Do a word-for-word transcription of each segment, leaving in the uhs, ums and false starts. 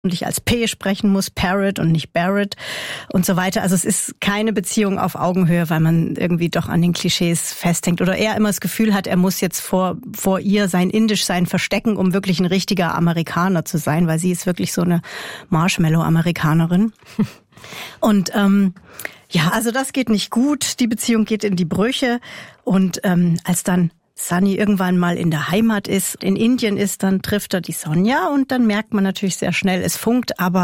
als P sprechen muss, Parrot und nicht Barrett und so weiter. Also es ist keine Beziehung auf Augenhöhe, weil man irgendwie doch an den Klischees festhängt oder er immer das Gefühl hat, er muss jetzt vor vor ihr sein Indischsein verstecken, um wirklich ein richtiger Amerikaner zu sein, weil sie ist wirklich so eine Marshmallow-Amerikanerin. Und ähm, ja, also das geht nicht gut. Die Beziehung geht in die Brüche und ähm, als dann Sunny irgendwann mal in der Heimat ist, in Indien ist, dann trifft er die Sonja und dann merkt man natürlich sehr schnell, es funkt, aber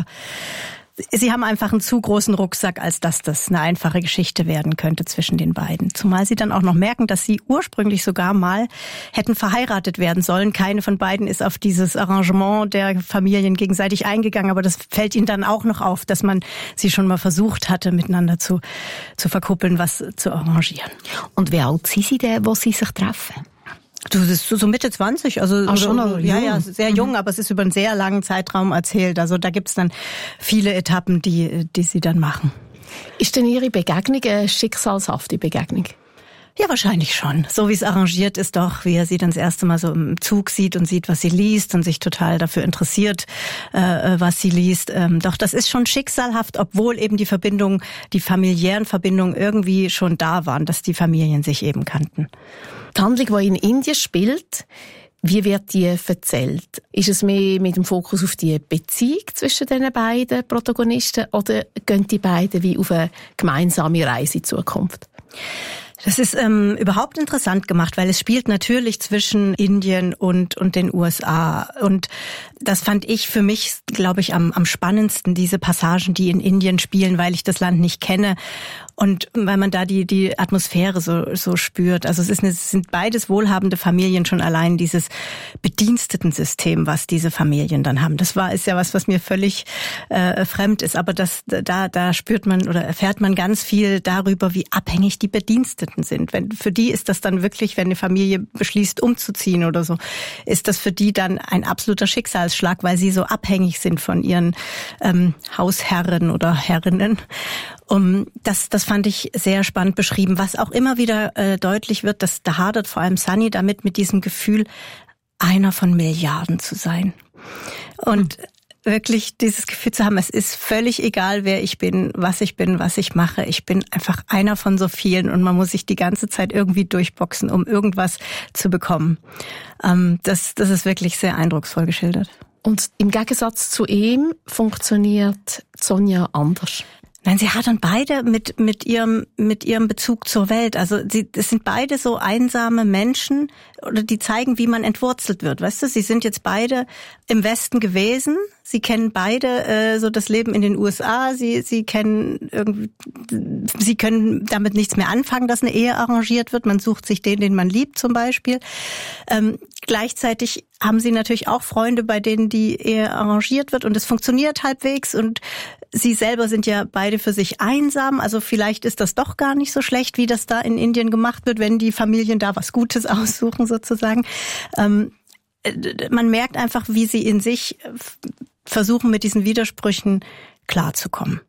sie haben einfach einen zu großen Rucksack, als dass das eine einfache Geschichte werden könnte zwischen den beiden. Zumal sie dann auch noch merken, dass sie ursprünglich sogar mal hätten verheiratet werden sollen. Keine von beiden ist auf dieses Arrangement der Familien gegenseitig eingegangen, aber das fällt ihnen dann auch noch auf, dass man sie schon mal versucht hatte, miteinander zu, zu verkuppeln, was zu arrangieren. Und wie alt sind sie denn, wo sie sich treffen? Du, das ist so Mitte zwanzig, also Ach, schon so, ja, ja, sehr jung, mhm. aber es ist über einen sehr langen Zeitraum erzählt. Also da gibt's dann viele Etappen, die, die sie dann machen. Ist denn Ihre Begegnung eine schicksalshafte Begegnung? Ja, wahrscheinlich schon. So wie es arrangiert ist doch, wie er sie dann das erste Mal so im Zug sieht und sieht, was sie liest und sich total dafür interessiert, äh, was sie liest. Ähm, doch das ist schon schicksalhaft, obwohl eben die Verbindung, die familiären Verbindungen irgendwie schon da waren, dass die Familien sich eben kannten. Die Handlung, die in Indien spielt, wie wird die erzählt? Ist es mehr mit dem Fokus auf die Beziehung zwischen den beiden Protagonisten oder gehen die beiden wie auf eine gemeinsame Reise in die Zukunft? Das ist ähm, überhaupt interessant gemacht, weil es spielt natürlich zwischen Indien und und den U S A. Und das fand ich für mich, glaube ich, am, am spannendsten, diese Passagen, die in Indien spielen, weil ich das Land nicht kenne. Und weil man da die die Atmosphäre so so spürt. Also es ist eine, es sind beides wohlhabende Familien, schon allein dieses Bedienstetensystem, was diese Familien dann haben. Das war ist ja was, was mir völlig äh, fremd ist. Aber das da da spürt man oder erfährt man ganz viel darüber, wie abhängig die Bediensteten sind. Wenn für die ist das dann wirklich, wenn eine Familie beschließt, umzuziehen oder so, ist das für die dann ein absoluter Schicksalsschlag, weil sie so abhängig sind von ihren ähm, Hausherren oder Herrinnen. Um, das, das fand ich sehr spannend beschrieben. Was auch immer wieder äh, deutlich wird, dass da hadert vor allem Sunny damit mit diesem Gefühl, einer von Milliarden zu sein. Und mhm. wirklich dieses Gefühl zu haben, es ist völlig egal, wer ich bin, was ich bin, was ich mache. Ich bin einfach einer von so vielen und man muss sich die ganze Zeit irgendwie durchboxen, um irgendwas zu bekommen. Ähm, das, das ist wirklich sehr eindrucksvoll geschildert. Und im Gegensatz zu ihm funktioniert Sonja anders. Nein, sie hat dann beide mit mit ihrem mit ihrem Bezug zur Welt. Also sie, es sind beide so einsame Menschen, oder die zeigen, wie man entwurzelt wird. Weißt du, sie sind jetzt beide im Westen gewesen. Sie kennen beide äh, so das Leben in den U S A. Sie sie kennen irgendwie, sie können damit nichts mehr anfangen, dass eine Ehe arrangiert wird. Man sucht sich den, den man liebt, zum Beispiel. Ähm, gleichzeitig haben sie natürlich auch Freunde, bei denen die Ehe arrangiert wird und es funktioniert halbwegs und sie selber sind ja beide für sich einsam, also vielleicht ist das doch gar nicht so schlecht, wie das da in Indien gemacht wird, wenn die Familien da was Gutes aussuchen sozusagen. Ähm, man merkt einfach, wie sie in sich versuchen, mit diesen Widersprüchen klarzukommen.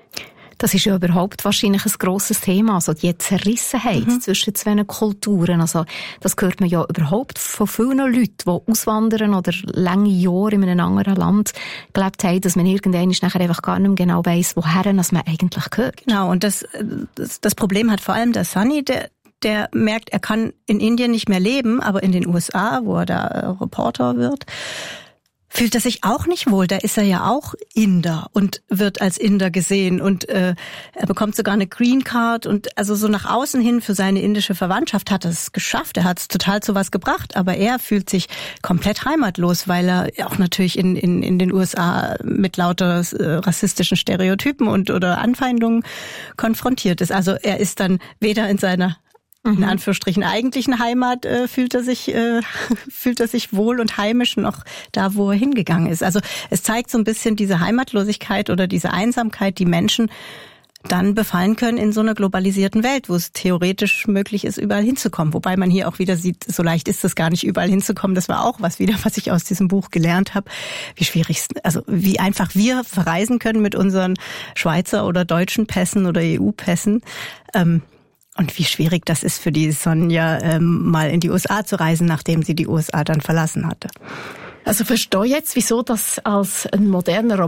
Das ist ja überhaupt wahrscheinlich ein grosses Thema, also die Zerrissenheit mhm. zwischen zwei Kulturen. Also das hört man ja überhaupt von vielen Leuten, die auswandern oder lange Jahre in einem anderen Land gelebt haben, dass man irgendwann nachher einfach gar nicht mehr genau weiss, woher man eigentlich gehört. Genau, und das, das, das Problem hat vor allem der Sunny, der der merkt, er kann in Indien nicht mehr leben, aber in den U S A, wo er da äh, Reporter wird, fühlt er sich auch nicht wohl. Da ist er ja auch Inder und wird als Inder gesehen und äh, er bekommt sogar eine Green Card und also so nach außen hin für seine indische Verwandtschaft hat er es geschafft. Er hat es total zu was gebracht, aber er fühlt sich komplett heimatlos, weil er auch natürlich in in in den U S A mit lauter äh, rassistischen Stereotypen und oder Anfeindungen konfrontiert ist. Also er ist dann weder in seiner in Anführungsstrichen eigentlichen Heimat äh, fühlt er sich äh, fühlt er sich wohl und heimisch noch da, wo er hingegangen ist. Also es zeigt so ein bisschen diese Heimatlosigkeit oder diese Einsamkeit, die Menschen dann befallen können in so einer globalisierten Welt, wo es theoretisch möglich ist, überall hinzukommen. Wobei man hier auch wieder sieht, so leicht ist es gar nicht, überall hinzukommen. Das war auch was wieder, was ich aus diesem Buch gelernt habe. Wie schwierig, also wie einfach wir verreisen können mit unseren Schweizer oder deutschen Pässen oder E U-Pässen. Ähm, Und wie schwierig das ist für die Sonja, ähm, mal in die U S A zu reisen, nachdem sie die U S A dann verlassen hatte. Also verstehe jetzt, wieso das als ein moderner